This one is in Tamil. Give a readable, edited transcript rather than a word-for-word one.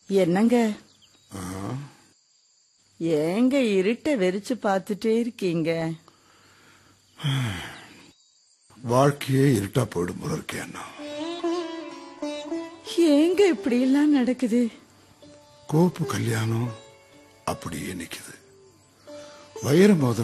என்னங்க ஏங்க இருட்ட வெறிச்சு பார்த்துட்டே இருக்கீங்க? வாழ்க்கையே இருட்டா போயிடும் போல இருக்கேன். ஏங்க இப்படி எல்லாம் நடக்குது? கோப்பு கல்யாணம் அப்படியே நிக்குது. வைர மோதிரம்